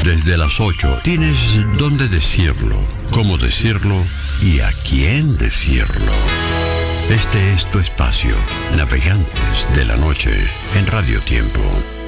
desde las 8. Tienes dónde decirlo, cómo decirlo y a quién decirlo. Este es tu espacio, Navegantes de la Noche, en Radio Tiempo.